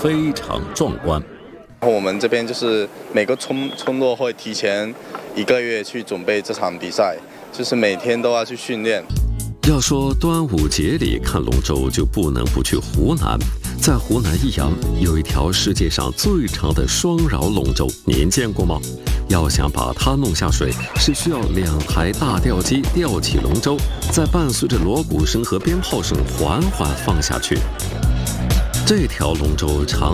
非常壮观。 我们这边就是每个村落会提前1个月去准备这场比赛，就是每天都要去训练。 要说端午节里看龙舟，就不能不去湖南。在湖南益阳有一条世界上最长的双饶龙舟，您见过吗？要想把它弄下水，是需要2台大吊机吊起龙舟，再伴随着锣鼓声和鞭炮声缓缓放下去。这条龙舟长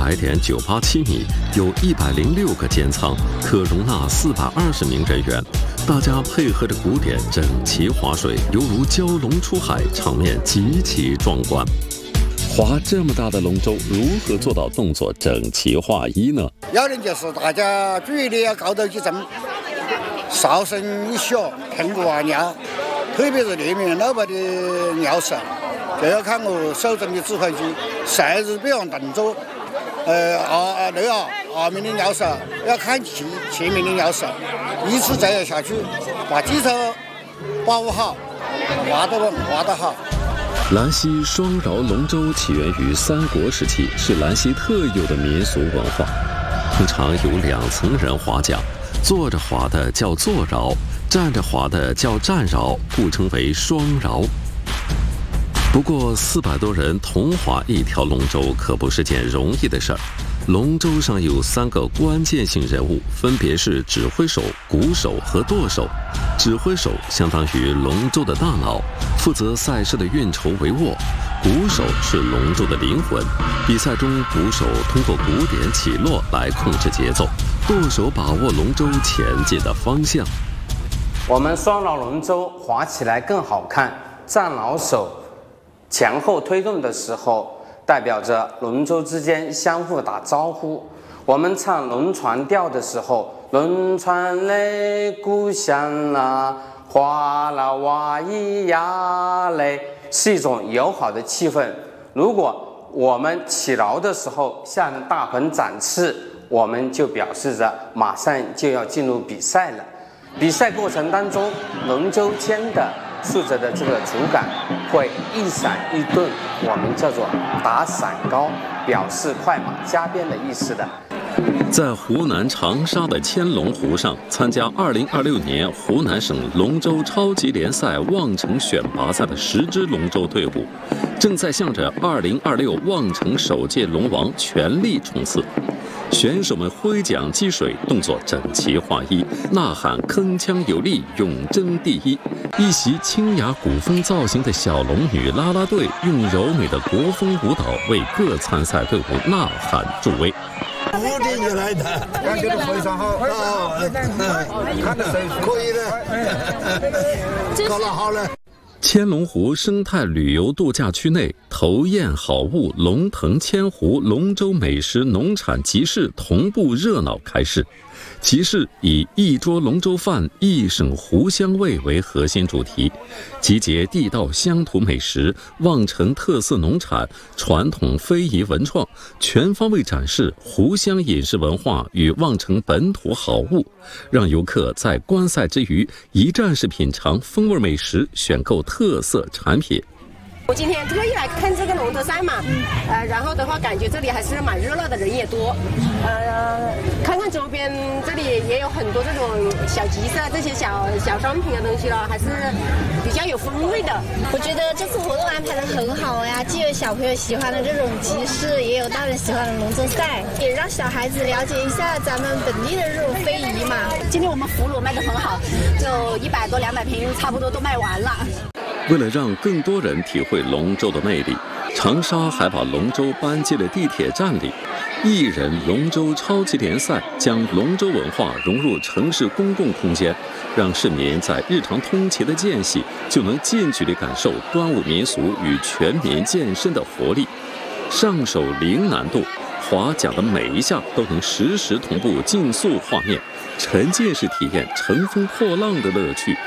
100.987米，有106个间舱，可容纳420名人员。大家配合着鼓点整齐划水，犹如蛟龙出海，场面极其壮观。划这么大的龙舟，如何做到动作整齐划一呢？ 要的就是大家注意力要高头去争，哨声一响，喷鼓啊尿，特别是那面老婆的尿色，就要看我手中的指挥机，赛日比方动作，2名的尿色要看前面的尿色，一次这样下去，把基础把握好，划得稳，划得好。 兰溪双饶龙舟起源于3国时期，是兰溪特有的民俗文化。通常有2层人划桨，坐着划的叫坐饶，站着划的叫站饶，故称为双饶。不过400多人同划一条龙舟可不是件容易的事儿。龙舟上有3个关键性人物，分别是指挥手、鼓手和舵手。指挥手相当于龙舟的大脑，负责赛事的运筹帷幄；鼓手是龙舟的灵魂，比赛中鼓手通过鼓点起落来控制节奏，舵手把握龙舟前进的方向。 我们双饶龙舟划起来更好看，站牢手前后推动的时候，代表着龙舟之间相互打招呼。我们唱龙船调的时候，龙船嘞故乡啦，哗啦哇咿呀嘞，是一种友好的气氛。如果我们起饶的时候向大鹏展翅，我们就表示着马上就要进入比赛了。比赛过程当中，龙舟间的竖着的这个竹竿会一闪一顿，我们叫做打伞高，表示快马加鞭的意思的。 在湖南长沙的千龙湖上，参加2026年湖南省龙舟超级联赛望城选拔赛的10支龙舟队伍，正在向着2026望城首届龙王全力冲刺。选手们挥桨击水，动作整齐划一，呐喊铿锵有力，永争第一。一袭清雅古风造型的小龙女啦啦队，用柔美的国风舞蹈为各参赛队伍呐喊助威。 5点就来的，感觉非常好，看得可以的，搞得好了。 千龙湖生态旅游度假区内，头雁好物、龙腾千湖、龙舟美食农产集市同步热闹开市。集市以一桌龙舟饭，一省湖香味为核心主题，集结地道乡土美食、望城特色农产、传统非遗文创，全方位展示湖湘饮食文化与望城本土好物，让游客在观赛之余一站式品尝风味美食，选购特色产品。 我今天特意来看这个龙舟赛嘛，然后的话感觉这里还是蛮热闹的，人也多，看看周边这里也有很多这种小集市啊，这些小商品的东西了，还是比较有风味的。 我觉得这次活动安排的很好呀，既有小朋友喜欢的这种集市，也有大人喜欢的龙舟赛，也让小孩子了解一下咱们本地的这种非遗嘛。 今天我们腐乳卖得很好，就100多200瓶差不多都卖完了。 为了让更多人体会龙舟的魅力，长沙还把龙舟搬进了地铁站里。一人龙舟超级联赛将龙舟文化融入城市公共空间，让市民在日常通勤的间隙就能近距离感受端午民俗与全民健身的活力。上手零难度，划桨的每一下都能实时同步竞速画面，沉浸式体验乘风破浪的乐趣。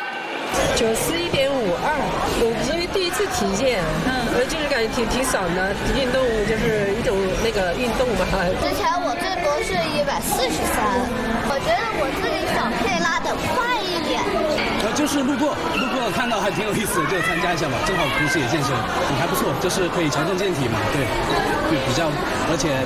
91.52，我因为第一次体验，就是感觉挺爽的。运动就是一种那个运动嘛。 之前我最多是143，我觉得我自己想可以拉得快一点。 就是路过看到还挺有意思，就参加一下嘛，正好平时也健身，还不错，就是可以强身健体嘛，对，就比较，而且